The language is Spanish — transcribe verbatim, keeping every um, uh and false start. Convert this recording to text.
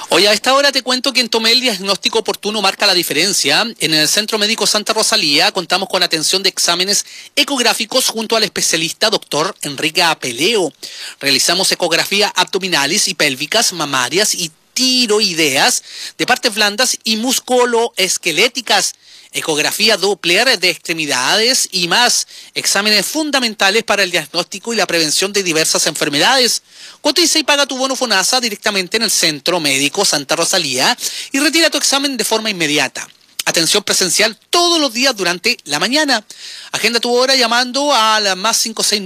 Oye, a esta hora te cuento que en Tomé el diagnóstico oportuno marca la diferencia. En el Centro Médico Santa Rosalía contamos con atención de exámenes ecográficos junto al especialista doctor Enrique Apeleo. Realizamos ecografía abdominales y pélvicas, mamarias y tiroideas, de partes blandas y musculoesqueléticas, ecografía Doppler de extremidades y más, exámenes fundamentales para el diagnóstico y la prevención de diversas enfermedades. Cotiza y paga tu bono FONASA directamente en el Centro Médico Santa Rosalía y retira tu examen de forma inmediata. Atención presencial todos los días durante la mañana. Agenda tu hora llamando a la más cinco seis